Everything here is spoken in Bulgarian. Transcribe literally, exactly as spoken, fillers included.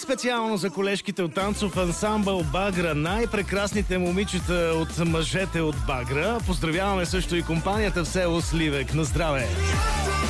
специално за колежките от танцов ансамбъл Багра, най-прекрасните момичета от мъжете от Багра. Поздравяваме също и компанията в село Сливек. На здраве!